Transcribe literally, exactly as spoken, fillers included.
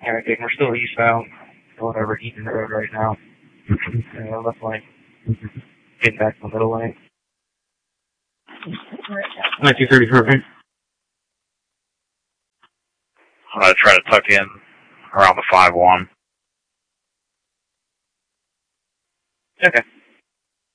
Alright, we're still eastbound. Going over Eaton Road right now. uh, left lane. Getting back to the middle lane. nineteen thirty-four, okay. I'm going to try to tuck in around the five one. Okay.